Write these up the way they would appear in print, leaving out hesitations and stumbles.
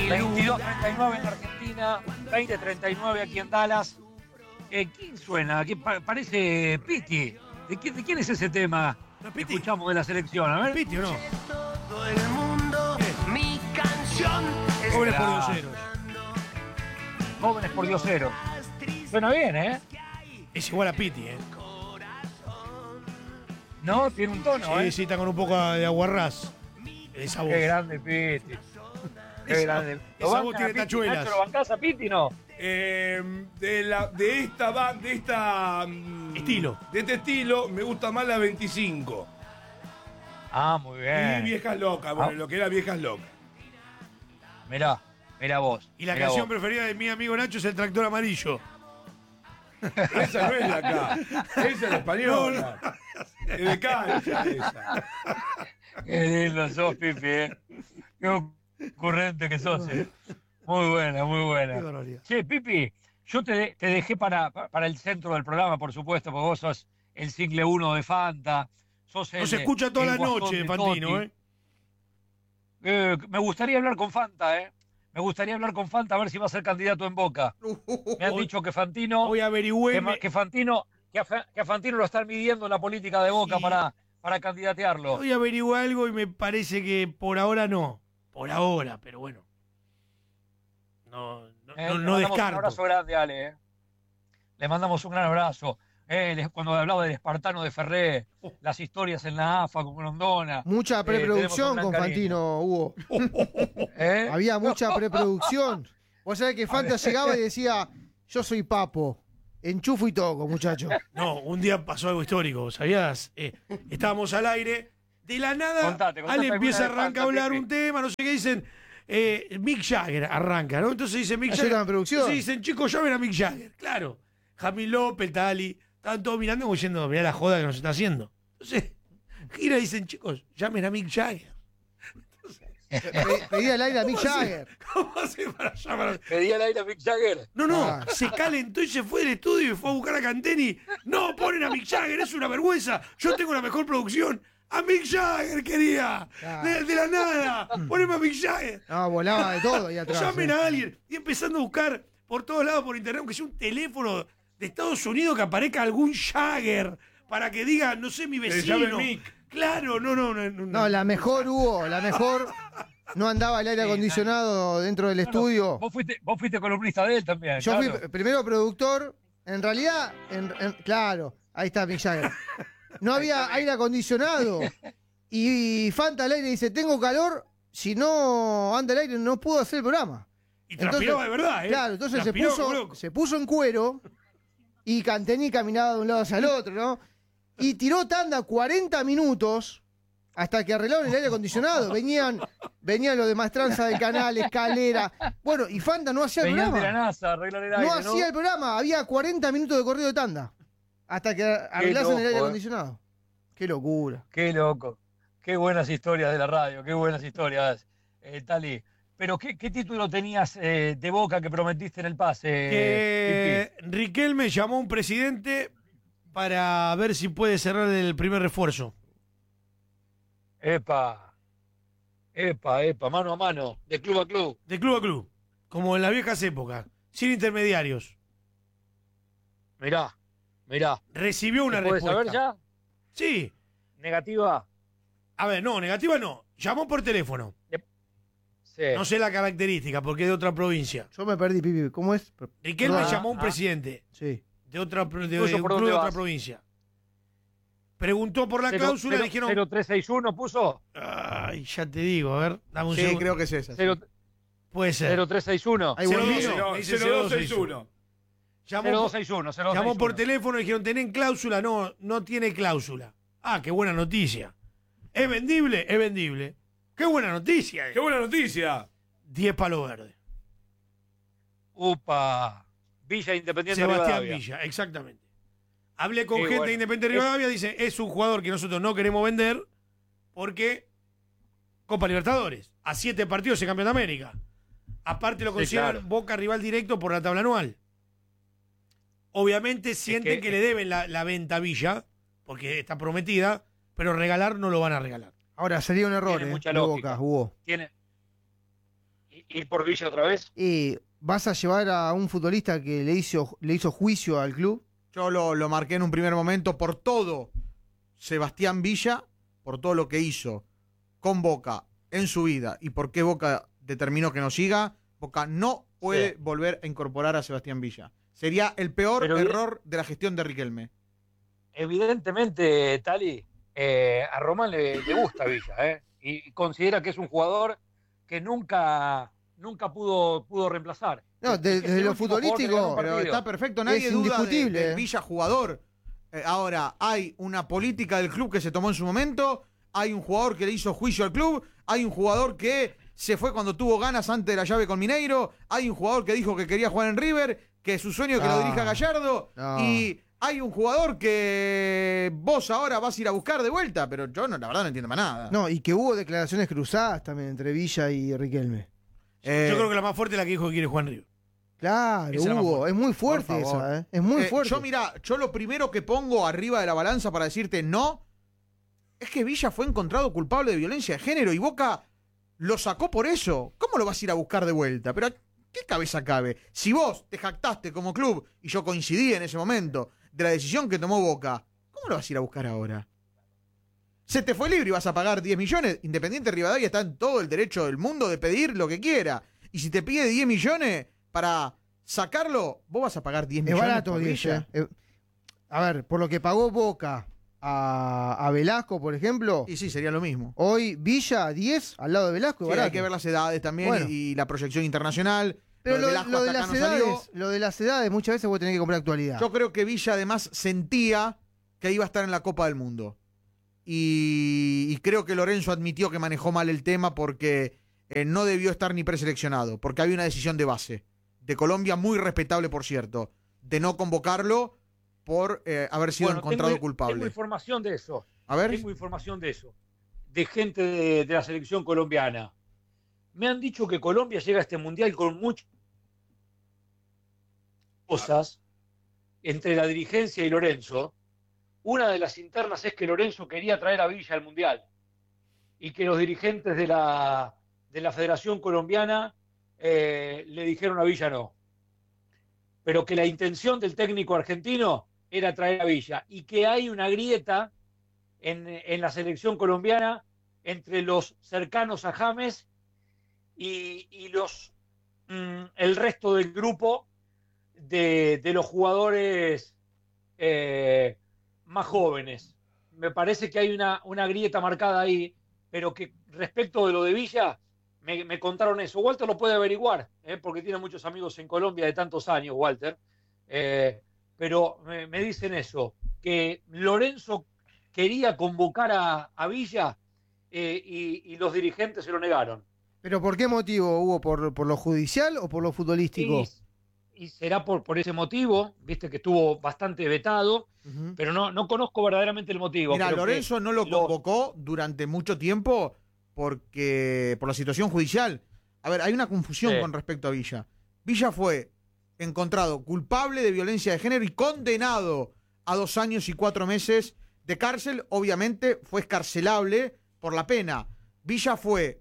22:39 en Argentina, 20:39 aquí en Dallas. ¿Quién suena? Parece Piti. ¿De quién es ese tema que escuchamos de la selección? A ver. ¿Piti o no? Todo el mundo, mi canción es Jóvenes por dioseros. Jóvenes por dioseros. Suena bien, ¿eh? Es igual a Piti, ¿eh? No, tiene un tono, Sí, ¿eh? sí, está con un poco de aguarrás. Esa voz. Qué grande Piti. Qué grande. Esa voz tiene Piti? tachuelas. ¿Nacho, lo bancás a Piti, no? De esta Estilo. De este estilo me gusta más la 25. Ah, muy Y bien. Viejas Locas, bueno, lo que era Viejas Locas. Mirá vos. Y la mirá canción vos. preferida de mi amigo Nacho es El Tractor Amarillo. Esa no es la acá. Esa es la española. Es de cancha esa. Qué lindo sos, Pipi, ¿eh? Qué ocurrente que sos, ¿eh? Muy buena, muy Qué buena. barbaridad. Che, Pipi, yo te dejé para el centro del programa, por supuesto, porque vos sos el single 1 de Fanta. Sos No se escucha toda la noche, Fantino, ¿eh? Me gustaría hablar con Fanta, ¿eh? Me gustaría hablar con Fanta a ver si va a ser candidato en Boca. Me han dicho que Fantino... Hoy averigüé. Que a Fantino lo están midiendo en la política de Boca Sí. para candidatearlo. Hoy averigué algo y me parece que por ahora no. Por ahora, pero bueno. No Le mandamos descarto. un abrazo grande, Ale. Le mandamos un gran abrazo. Cuando hablaba del espartano de Ferré, las historias en la AFA con Grondona. Mucha preproducción tenemos un con gran Fantino, Hugo. ¿Eh? Había mucha preproducción. Vos sabés que Fanta llegaba y decía, yo soy Papo, enchufo y toco, muchacho. No, un día pasó algo histórico, ¿sabías? Estábamos al aire, de la nada, Contate Ale empieza a alguna de arrancar a Fanta, hablar Pipi. un tema, no sé qué dicen, Mick Jagger arranca, ¿no? Entonces dice Mick Ayer Jagger. estaba en producción. Entonces dicen, chicos, llamen a Mick Jagger. Claro, Jamil López, Tali, estaban todos mirando como diciendo, mirá la joda que nos está haciendo. Entonces, gira y dicen, chicos, llamen a Mick Jagger. Pedía al aire a Mick Jagger. ¿Cómo hace para llamar a... Pedía al aire a Mick Jagger. No, Ah. se calentó y se fue del estudio y fue a buscar a Canteni. No, ponen a Mick Jagger, es una vergüenza. Yo tengo la mejor producción. A Mick Jagger quería. Ah. De la nada. Poneme a Mick Jagger. No, volaba de todo ahí atrás. Llamen a alguien. Y empezando a buscar por todos lados por internet, aunque sea un teléfono de Estados Unidos que aparezca algún Jagger para que diga, no sé, mi Que vecino. llame Mick. Claro, no. No, la mejor, Hugo, la mejor. No andaba el aire acondicionado dentro del estudio. Vos fuiste columnista de él también. Yo claro. fui primero productor. En realidad, claro, ahí está Mick Jagger. No había aire acondicionado. Y Fanta al aire dice, tengo calor. Si no anda el aire, no puedo hacer el programa. Y transpiraba de verdad, ¿eh? Claro, entonces Transpiraba como loco. se puso en cuero y Cantení caminaba de un lado hacia el otro, ¿no? Y tiró tanda 40 minutos hasta que arreglaron el aire acondicionado. Venían los de Maestranza del canal, Escalera. Bueno, y Fanta no hacía el Venían de la programa. NASA a arreglar el aire, No ¿no? hacía el programa. Había 40 minutos de corrido de tanda. Hasta que arreglasen el aire loco, acondicionado. Qué locura. Qué loco. Qué buenas historias de la radio, qué buenas historias, Tali. Pero, ¿qué título tenías de Boca que prometiste en el pase? Que Riquelme llamó a un presidente para ver si puede cerrar el primer refuerzo. Epa, mano a mano, de club a club. De club a club. Como en las viejas épocas. Sin intermediarios. Mirá. Recibió una ¿Se puede respuesta. saber ya? Sí. ¿Negativa? A ver, no, negativa no. Llamó por teléfono. Sí. No sé la característica porque es de otra provincia. Yo me perdí, Pipi. ¿Cómo es? Riquelme Ah, llamó a un presidente Sí. de otra ¿Por un dónde club de otra vas? provincia. Preguntó por la cláusula y dijeron. 0361 puso. Ay, ya te digo, a ver, dame un Sí, segundo. creo que es esa. sí. Puede ser. 0361. Hay buen 02, vino. dice 0261. Llamó, 0261. llamó por teléfono y dijeron, ¿tenés cláusula? No, no tiene cláusula. Ah, qué buena noticia. ¿Es vendible? Es vendible. Qué buena noticia. ¡Qué buena noticia! 10 palos verdes. Upa. Villa Independiente Sebastián Rivadavia. Villa, exactamente. Hablé con Qué gente bueno. de Independiente Rivadavia, dice, es un jugador que nosotros no queremos vender porque Copa Libertadores. A 7 partidos se campeón de América. Aparte lo Sí, consideran claro. Boca rival directo por la tabla anual. Obviamente sienten que le deben la venta a Villa, porque está prometida, pero regalar no lo van a regalar. Ahora, sería un error, Tiene mucha de lógica. Boca, Hugo. Tiene. ¿Ir por Villa otra vez? ¿Vas a llevar a un futbolista que le hizo juicio al club? Yo lo marqué en un primer momento por todo Sebastián Villa, por todo lo que hizo con Boca en su vida y por qué Boca determinó que no siga. Boca no puede volver a incorporar a Sebastián Villa. Sería el peor error de la gestión de Riquelme. Evidentemente, Tali, a Román le gusta Villa, y considera que es un jugador que nunca pudo reemplazar. No, desde lo futbolístico, pero está perfecto, nadie es duda indiscutible. de Villa jugador. Ahora, hay una política del club que se tomó en su momento, hay un jugador que le hizo juicio al club, hay un jugador que se fue cuando tuvo ganas antes de la llave con Mineiro, hay un jugador que dijo que quería jugar en River, que su sueño es que lo dirija Gallardo, y hay un jugador que vos ahora vas a ir a buscar de vuelta, pero yo la verdad no entiendo más nada. No, y que hubo declaraciones cruzadas también entre Villa y Riquelme. Yo creo que la más fuerte es la que dijo que quiere Juan Río. Claro, Hugo, es muy fuerte esa, es muy fuerte. Yo lo primero que pongo arriba de la balanza para decirte no, es que Villa fue encontrado culpable de violencia de género y Boca lo sacó por eso. ¿Cómo lo vas a ir a buscar de vuelta? Pero ¿qué cabeza cabe? Si vos te jactaste como club, y yo coincidí en ese momento, de la decisión que tomó Boca, ¿cómo lo vas a ir a buscar ahora? Se te fue libre y vas a pagar 10 millones. Independiente Rivadavia está en todo el derecho del mundo de pedir lo que quiera. Y si te pide 10 millones para sacarlo, vos vas a pagar 10 millones. Es barato, 10. A ver, por lo que pagó Boca a Velasco, por ejemplo. Y sí, sería lo mismo. Hoy Villa 10 al lado de Velasco. Sí, hay que ver las edades también y la proyección internacional. Pero lo de las edades muchas veces vos tenés que comprar actualidad. Yo creo que Villa además sentía que iba a estar en la Copa del Mundo. Y creo que Lorenzo admitió que manejó mal el tema porque no debió estar ni preseleccionado, porque había una decisión de base, de Colombia muy respetable, por cierto, de no convocarlo por haber sido encontrado culpable. Tengo información de eso. A ver. Tengo información de eso. De gente de la selección colombiana. Me han dicho que Colombia llega a este mundial con muchas cosas entre la dirigencia y Lorenzo. Una de las internas es que Lorenzo quería traer a Villa al mundial y que los dirigentes de la Federación Colombiana le dijeron a Villa no. Pero que la intención del técnico argentino era traer a Villa y que hay una grieta en la selección colombiana entre los cercanos a James y el resto del grupo de los jugadores más jóvenes. Me parece que hay una grieta marcada ahí, pero que respecto de lo de Villa, me contaron eso. Walter lo puede averiguar, porque tiene muchos amigos en Colombia de tantos años, Walter. Pero me dicen eso, que Lorenzo quería convocar a Villa y los dirigentes se lo negaron. ¿Pero por qué motivo, Hugo? ¿Por lo judicial o por lo futbolístico? Y será por ese motivo, viste que estuvo bastante vetado, pero no conozco verdaderamente el motivo. Mira, Lorenzo no lo convocó durante mucho tiempo por la situación judicial. A ver, hay una confusión con respecto a Villa. Villa fue encontrado culpable de violencia de género y condenado a 2 años y 4 meses de cárcel. Obviamente fue excarcelable por la pena. Villa fue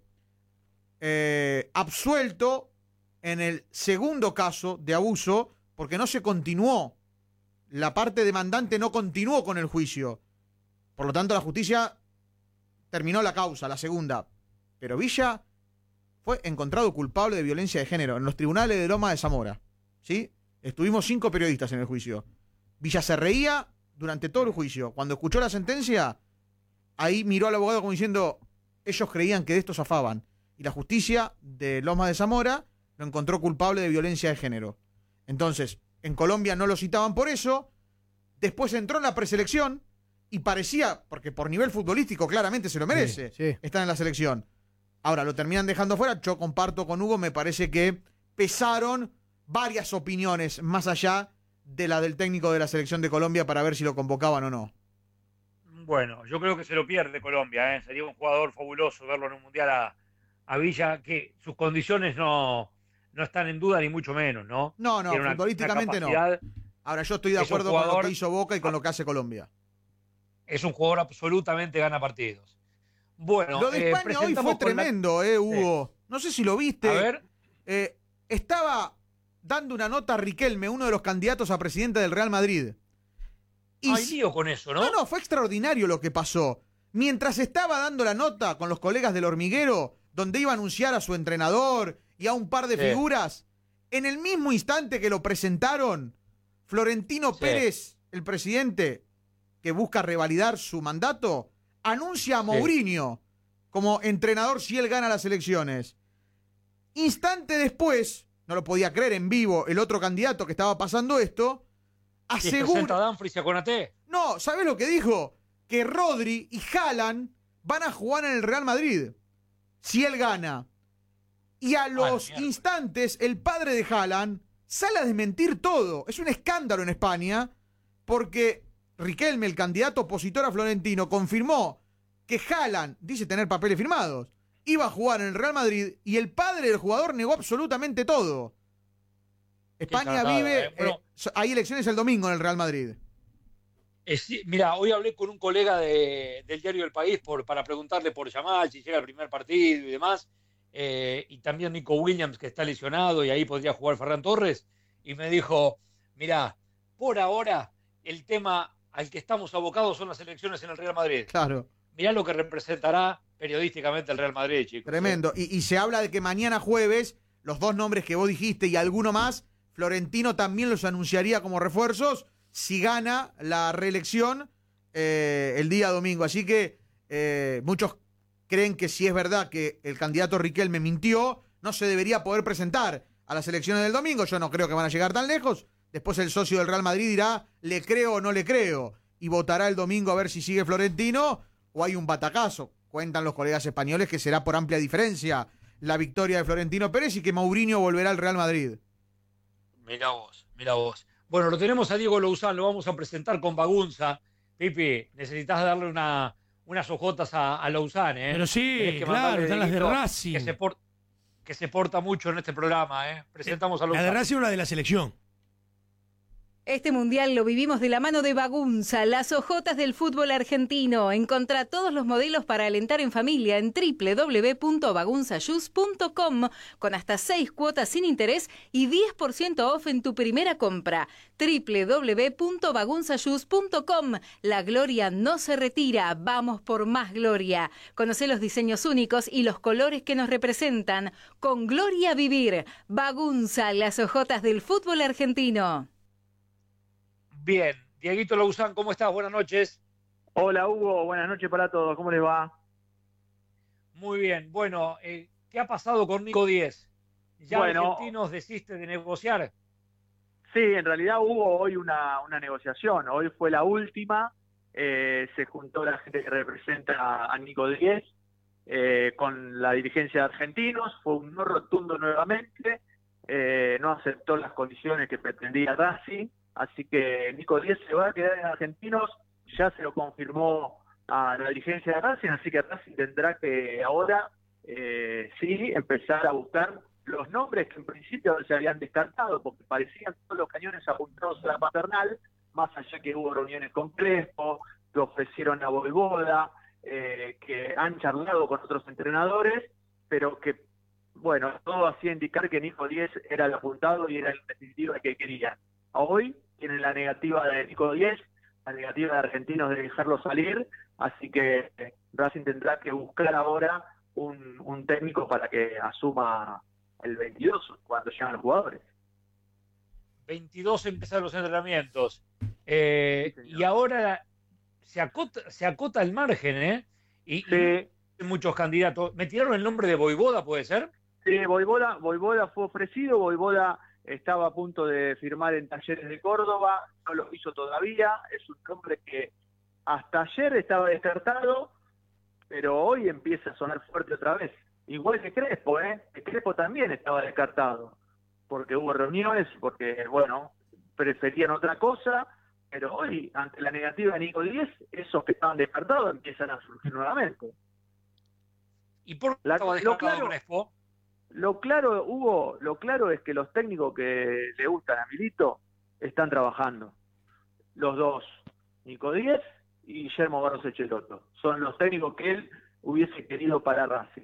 absuelto en el segundo caso de abuso porque no se continuó. La parte demandante no continuó con el juicio. Por lo tanto, la justicia terminó la causa, la segunda. Pero Villa fue encontrado culpable de violencia de género en los tribunales de Lomas de Zamora. ¿Sí? Estuvimos 5 periodistas en el juicio. Villa se reía durante todo el juicio. Cuando escuchó la sentencia, ahí miró al abogado como diciendo, ellos creían que de esto zafaban. Y la justicia de Lomas de Zamora lo encontró culpable de violencia de género. Entonces, en Colombia no lo citaban por eso. Después entró en la preselección y parecía, porque por nivel futbolístico claramente se lo merece, estar en la selección. Ahora, lo terminan dejando fuera. Yo comparto con Hugo, me parece que pesaron varias opiniones más allá de la del técnico de la selección de Colombia para ver si lo convocaban o no. Bueno, yo creo que se lo pierde Colombia, sería un jugador fabuloso verlo en un mundial a Villa, que sus condiciones no están en duda ni mucho menos, ¿no? No, futbolísticamente no. Ahora, yo estoy de acuerdo con lo que hizo Boca y con lo que hace Colombia. Es un jugador absolutamente gana partidos. Bueno, lo de España hoy fue tremendo, Hugo. No sé si lo viste. A ver. Estaba dando una nota a Riquelme, uno de los candidatos a presidente del Real Madrid. Hay lío con eso, ¿no? No, fue extraordinario lo que pasó. Mientras estaba dando la nota con los colegas del Hormiguero, donde iba a anunciar a su entrenador y a un par de figuras, en el mismo instante que lo presentaron, Florentino Pérez, el presidente que busca revalidar su mandato, anuncia a Mourinho como entrenador si él gana las elecciones. Instante después, no lo podía creer en vivo, el otro candidato que estaba pasando esto, presenta a Dumfries y a Konaté. No, ¿sabés lo que dijo? Que Rodri y Haaland van a jugar en el Real Madrid si él gana. Y a los instantes, el padre de Haaland sale a desmentir todo. Es un escándalo en España porque Riquelme, el candidato opositor a Florentino, confirmó que Haaland, dice tener papeles firmados, iba a jugar en el Real Madrid y el padre del jugador negó absolutamente todo. España vive... hay elecciones el domingo en el Real Madrid. Mira, hoy hablé con un colega del diario El País para preguntarle por Yamal, si llega al primer partido y demás, y también Nico Williams, que está lesionado y ahí podría jugar Ferran Torres, y me dijo, mira, por ahora el tema al que estamos abocados son las elecciones en el Real Madrid. Claro. Mirá lo que representará periodísticamente el Real Madrid, chicos. Tremendo. Y se habla de que mañana jueves, los dos nombres que vos dijiste y alguno más, Florentino también los anunciaría como refuerzos si gana la reelección el día domingo. Así que muchos creen que si es verdad que el candidato Riquelme mintió, no se debería poder presentar a las elecciones del domingo. Yo no creo que van a llegar tan lejos. Después el socio del Real Madrid dirá, le creo o no le creo, y votará el domingo a ver si sigue Florentino o hay un batacazo. Cuentan los colegas españoles que será por amplia diferencia la victoria de Florentino Pérez y que Mourinho volverá al Real Madrid. Mirá vos. Bueno, lo tenemos a Diego Louzán, lo vamos a presentar con Bagunza. Pipi, necesitas darle unas ojotas a Louzán, ¿eh? Pero sí, claro, están las de Racing. Que se porta mucho en este programa, ¿eh? Presentamos a Louzán. La de Racing o la de la selección. Este mundial lo vivimos de la mano de Bagunza, las ojotas del fútbol argentino. Encontrá todos los modelos para alentar en familia en www.bagunzashoes.com con hasta 6 cuotas sin interés y 10% off en tu primera compra. www.bagunzashoes.com. La gloria no se retira, vamos por más gloria. Conocé los diseños únicos y los colores que nos representan. Con gloria vivir. Bagunza, las ojotas del fútbol argentino. Bien, Dieguito Louzán, ¿cómo estás? Buenas noches. Hola Hugo, buenas noches para todos, ¿cómo les va? Muy bien, bueno, ¿qué ha pasado con Nico Díez? ¿Ya Argentinos desiste de negociar? Sí, en realidad hubo hoy una negociación, hoy fue la última, se juntó la gente que representa a Nico Díez con la dirigencia de Argentinos, fue un no rotundo nuevamente, no aceptó las condiciones que pretendía Racing. Así que Nico Díez se va a quedar en Argentinos, ya se lo confirmó a la dirigencia de Racing, así que Racing tendrá que ahora sí empezar a buscar los nombres que en principio se habían descartado, porque parecían todos los cañones apuntados a la paternal, más allá que hubo reuniones con Crespo, que ofrecieron a Vojvoda, que han charlado con otros entrenadores, pero que, bueno, todo hacía indicar que Nico Díez era el apuntado y era el definitivo el que querían. Hoy tienen la negativa de Nico Díez, la negativa de Argentinos de dejarlo salir, así que Racing tendrá que buscar ahora un técnico para que asuma el 22 cuando llegan los jugadores. 22 empiezan los entrenamientos. Y ahora se acota el margen, ¿eh? Y muchos candidatos. ¿Me tiraron el nombre de Vojvoda, puede ser? Sí, Vojvoda fue ofrecido, Vojvoda estaba a punto de firmar en Talleres de Córdoba, no lo hizo todavía, es un nombre que hasta ayer estaba descartado, pero hoy empieza a sonar fuerte otra vez. Igual que Crespo, que Crespo también estaba descartado, porque hubo reuniones, porque, bueno, preferían otra cosa, pero hoy, ante la negativa de Nico Díez, esos que estaban descartados empiezan a surgir nuevamente. ¿Y por qué estaba descartado Crespo? Lo claro, Hugo, lo claro es que los técnicos que le gustan a Milito están trabajando. Los dos, Nico Díez y Guillermo Barros Echelotto. Son los técnicos que él hubiese querido para Racing.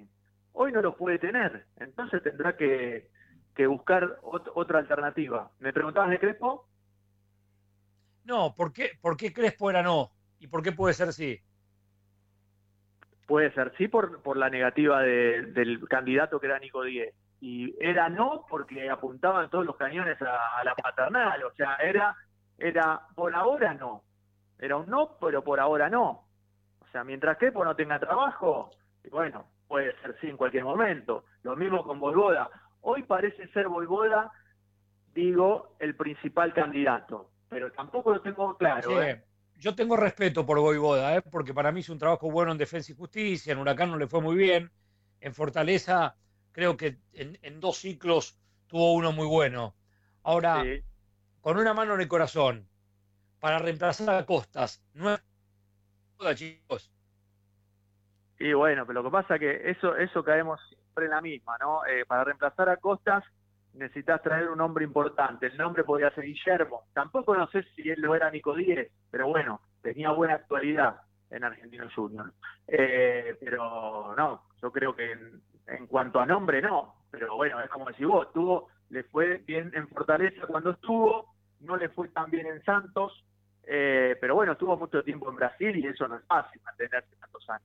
hoy no los puede tener. Entonces tendrá que buscar otra alternativa. ¿Me preguntabas de Crespo? No, ¿por qué Crespo era no? ¿Y por qué puede ser sí? Puede ser sí por la negativa del candidato que era Nico Díez. Y era no porque apuntaban todos los cañones a la paternal. O sea, era por ahora no. Era un no, pero por ahora no. O sea, mientras Crespo no tenga trabajo, bueno, puede ser sí en cualquier momento. Lo mismo con Vojvoda. Hoy parece ser Vojvoda, digo, el principal candidato. Pero tampoco lo tengo claro. Sí. Yo tengo respeto por Vojvoda, porque para mí hizo un trabajo bueno en Defensa y Justicia, en Huracán no le fue muy bien, en Fortaleza creo que en 2 ciclos tuvo uno muy bueno. Ahora, Sí. con una mano en el corazón, para reemplazar a Costas, no es Vojvoda, chicos. Y bueno, pero lo que pasa es que eso caemos siempre en la misma, ¿no? Para reemplazar a Costas necesitas traer un hombre importante. El nombre podría ser Guillermo. Tampoco no sé si él lo era Nico Díez, pero bueno, tenía buena actualidad en Argentinos Juniors. Pero no, yo creo que en cuanto a nombre no. Pero bueno, es como decís vos, le fue bien en Fortaleza cuando estuvo, no le fue tan bien en Santos, pero bueno, estuvo mucho tiempo en Brasil y eso no es fácil mantenerse tantos años.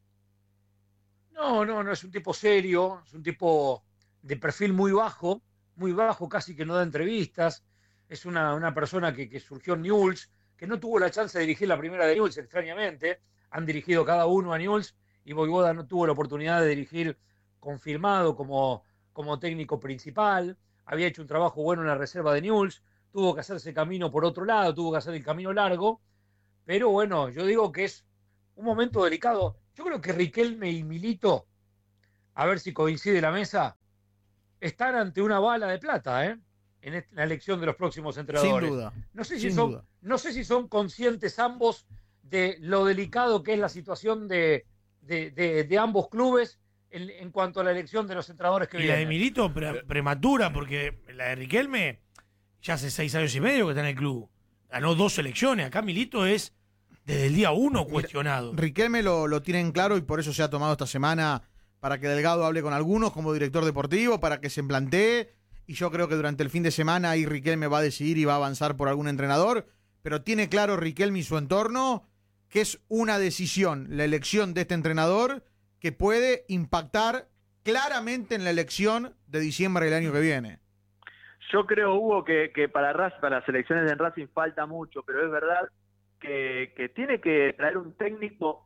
No es un tipo serio, es un tipo de perfil muy bajo, casi que no da entrevistas. Es una persona que surgió en Newell's, que no tuvo la chance de dirigir la primera de Newell's, extrañamente. Han dirigido cada uno a Newell's y Vojvoda no tuvo la oportunidad de dirigir confirmado como técnico principal. Había hecho un trabajo bueno en la reserva de Newell's, tuvo que hacerse camino por otro lado, tuvo que hacer el camino largo. Pero bueno, yo digo que es un momento delicado. Yo creo que Riquelme y Milito, a ver si coincide la mesa, están ante una bala de plata, en la elección de los próximos entrenadores. Sin duda. No sé sin si son, duda. no sé si son conscientes ambos de lo delicado que es la situación de ambos clubes en cuanto a la elección de los entrenadores que Y la de vienen. Milito prematura, porque la de Riquelme ya hace 6 años y medio que está en el club. Ganó 2 elecciones. Acá Milito es desde el día 1 cuestionado. Riquelme lo tienen claro y por eso se ha tomado esta semana para que Delgado hable con algunos como director deportivo, para que se plantee. Y yo creo que durante el fin de semana ahí Riquelme va a decidir y va a avanzar por algún entrenador. Pero tiene claro Riquelme y su entorno que es una decisión, la elección de este entrenador, que puede impactar claramente en la elección de diciembre del año que viene. Yo creo, Hugo, que para las elecciones en Racing falta mucho, pero es verdad que tiene que traer un técnico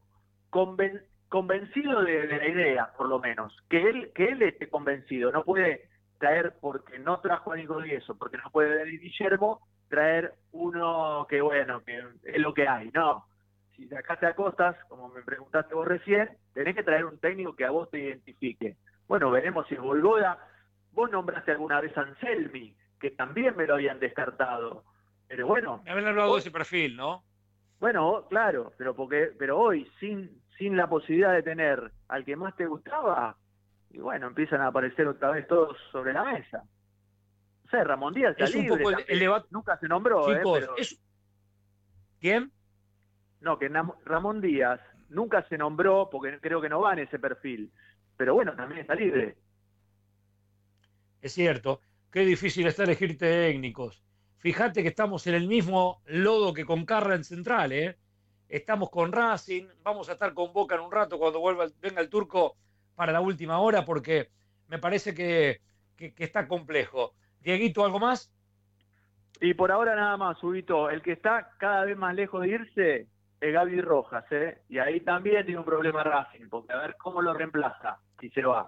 convencido de la idea, por lo menos. Que él esté convencido. No puede traer, porque no trajo a Nico Díez o porque no puede venir Guillermo, traer uno que, bueno, que es lo que hay. No. Si sacaste a Costas, como me preguntaste vos recién, tenés que traer un técnico que a vos te identifique. Bueno, veremos si Vojvoda. Vos nombraste alguna vez a Anselmi, que también me lo habían descartado. Pero bueno. Me habían hablado de ese perfil, ¿no? Bueno, claro, pero hoy, sin la posibilidad de tener al que más te gustaba, y bueno, empiezan a aparecer otra vez todos sobre la mesa. No sé, Ramón Díaz está Es un libre poco también. el debate. Nunca se nombró, Chicos, pero... ¿Quién? No, que Ramón Díaz nunca se nombró porque creo que no va en ese perfil. Pero bueno, también está libre. Es cierto. Qué difícil está elegir técnicos. Fíjate que estamos en el mismo lodo que con Carra en Central, ¿eh? Estamos con Racing, vamos a estar con Boca en un rato cuando venga el turco para la última hora, porque me parece que está complejo. Dieguito, ¿algo más? Y por ahora nada más, Huguito. El que está cada vez más lejos de irse es Gaby Rojas, ¿eh? Y ahí también tiene un problema Racing, porque a ver cómo lo reemplaza si se va.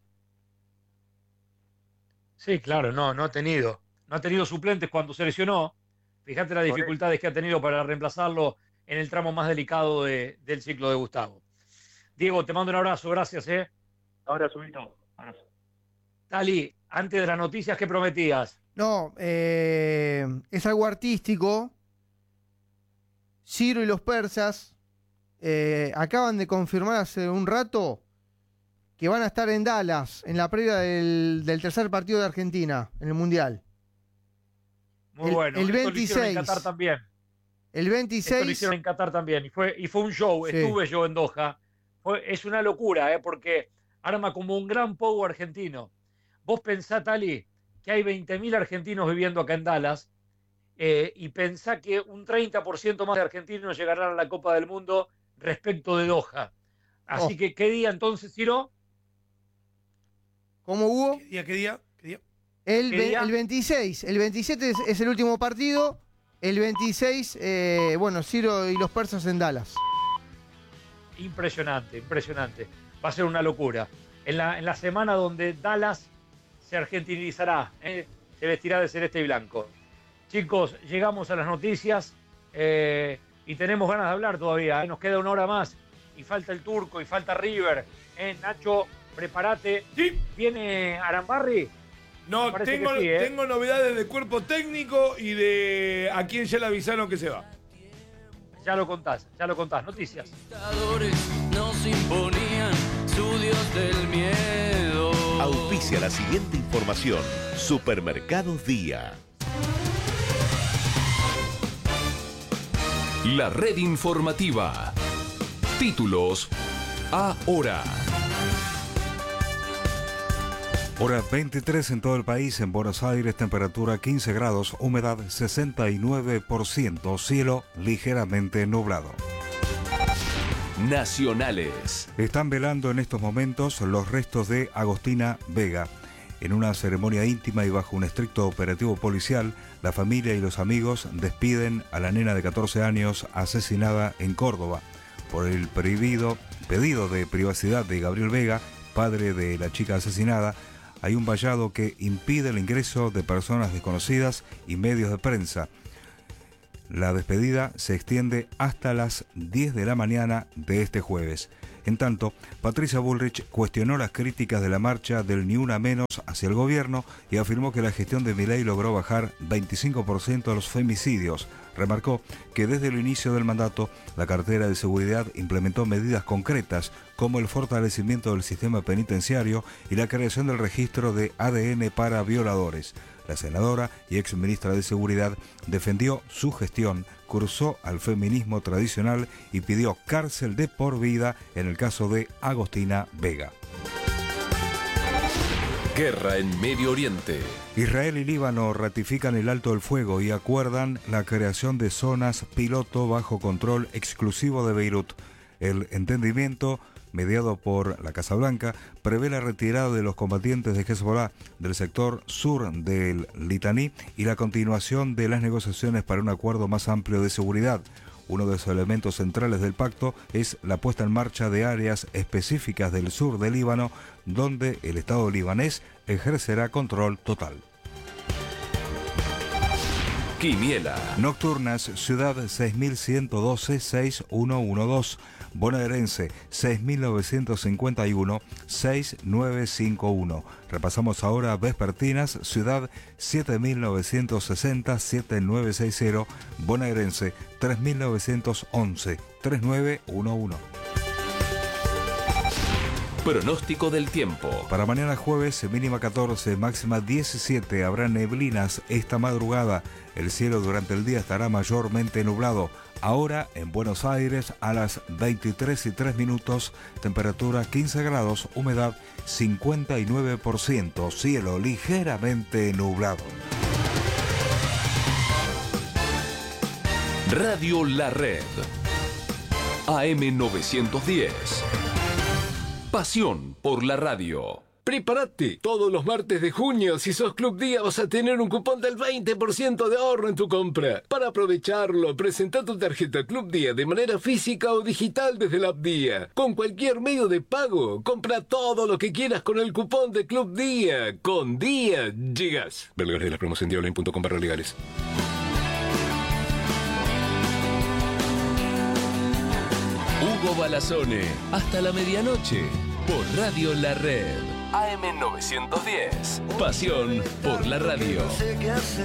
Sí, claro, no ha tenido suplentes cuando se lesionó. Fíjate las dificultades que ha tenido para reemplazarlo en el tramo más delicado del ciclo de Gustavo. Diego, te mando un abrazo, gracias, ¿eh? Ahora, Huguito. Abrazo. Tali, antes de las noticias, ¿qué prometías? No, es algo artístico. Ciro y los persas acaban de confirmar hace un rato que van a estar en Dallas, en la previa del tercer partido de Argentina, en el Mundial. Muy bueno. El Esto lo 26. hicieron en Qatar también. El 26. Esto lo hicieron en Qatar también. Y fue un show. Sí. Estuve yo en Doha. Es una locura, porque arma como un gran pogo argentino. Vos pensá, Tali, que hay 20.000 argentinos viviendo acá en Dallas, y pensá que un 30% más de argentinos llegarán a la Copa del Mundo respecto de Doha. Así que, ¿qué día entonces, Ciro? ¿Cómo, Hugo? ¿Qué día? El ¿Qué día? 26. El 27 es el último partido. El 26, Ciro y los persas en Dallas. Impresionante. Va a ser una locura. En la semana donde Dallas se argentinizará, se vestirá de celeste y blanco. Chicos, llegamos a las noticias y tenemos ganas de hablar todavía. Nos queda una hora más y falta el Turco y falta River. Nacho, prepárate. Sí. ¿Viene Arambarri? No, Parece tengo, que sí, tengo novedades de cuerpo técnico y de a quién ya le avisaron que se va. Ya lo contás. Noticias. Nos imponían su dios del miedo. Auspicia la siguiente información. Supermercados Día. La red informativa. Títulos ahora. Hora 23 en todo el país. En Buenos Aires, temperatura 15 grados, humedad 69%, cielo ligeramente nublado. Nacionales. Están velando en estos momentos los restos de Agostina Vega. En una ceremonia íntima y bajo un estricto operativo policial, la familia y los amigos despiden a la nena de 14 años asesinada en Córdoba. Por el pedido de privacidad de Gabriel Vega, padre de la chica asesinada, hay un vallado que impide el ingreso de personas desconocidas y medios de prensa. La despedida se extiende hasta las 10 de la mañana de este jueves. En tanto, Patricia Bullrich cuestionó las críticas de la marcha del Ni Una Menos hacia el gobierno y afirmó que la gestión de Milei logró bajar 25% los femicidios. Remarcó que desde el inicio del mandato, la cartera de seguridad implementó medidas concretas como el fortalecimiento del sistema penitenciario y la creación del registro de ADN para violadores. La senadora y exministra de Seguridad defendió su gestión, cursó al feminismo tradicional y pidió cárcel de por vida en el caso de Agostina Vega. Guerra en Medio Oriente. Israel y Líbano ratifican el alto el fuego y acuerdan la creación de zonas piloto bajo control exclusivo de Beirut. El entendimiento, mediado por la Casa Blanca, prevé la retirada de los combatientes de Hezbollah del sector sur del Litaní y la continuación de las negociaciones para un acuerdo más amplio de seguridad. Uno de los elementos centrales del pacto es la puesta en marcha de áreas específicas del sur del Líbano, donde el Estado libanés ejercerá control total. Quiniela. Nocturnas, Ciudad 6112-6112, Bonaerense 6951-6951. Repasamos ahora vespertinas, Ciudad 7960-7960, Bonaerense 3911-3911. Pronóstico del tiempo. Para mañana jueves, mínima 14, máxima 17, habrá neblinas esta madrugada. El cielo durante el día estará mayormente nublado. Ahora en Buenos Aires a las 23:03, temperatura 15 grados, humedad 59%, cielo ligeramente nublado. Radio La Red. AM 910. Pasión por la radio. Prepárate, todos los martes de junio, si sos Club Día vas a tener un cupón del 20% de ahorro en tu compra. Para aprovecharlo, presenta tu tarjeta Club Día de manera física o digital desde la app Día. Con cualquier medio de pago, compra todo lo que quieras con el cupón de Club Día. Con Día llegas. Ver legales de la promoción diablo.com/legales. Hugo Balazone, hasta la medianoche, por Radio La Red. AM 910. Pasión por la radio. No sé qué hacer.